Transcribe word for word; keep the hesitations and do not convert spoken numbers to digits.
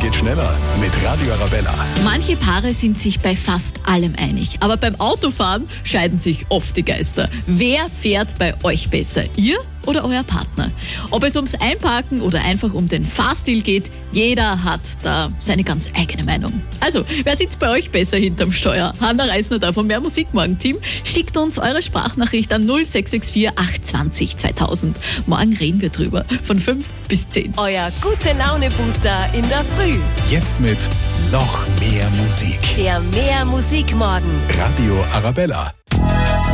geht schneller mit Radio Arabella. Manche Paare sind sich bei fast allem einig, aber beim Autofahren scheiden sich oft die Geister. Wer fährt bei euch besser, ihr oder euer Partner? Ob es ums Einparken oder einfach um den Fahrstil geht, jeder hat da seine ganz eigene Meinung. Also, wer sitzt bei euch besser hinterm Steuer? Hanna Reisner da vom Mehr Musik Morgen Team. Schickt uns eure Sprachnachricht an null sechs sechs vier acht zwei null zweitausend. Morgen reden wir drüber, von fünf bis zehn. Euer Gute-Laune-Booster in der Früh. Jetzt mit noch mehr Musik. Der Mehr Musik Morgen. Radio Arabella.